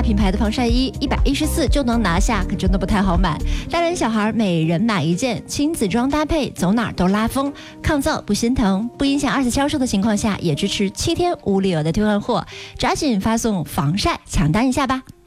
大品牌的防晒衣114就能拿下，可真的不太好买。大人小孩每人买一件，亲子装搭配，走哪儿都拉风，抗造不心疼，不影响二次销售的情况下，也支持7天无理由的退换货。抓紧发送防晒抢单一下吧。